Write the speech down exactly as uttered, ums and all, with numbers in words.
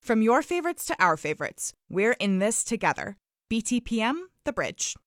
From your favorites to our favorites, we're in this together. B T P M, The Bridge.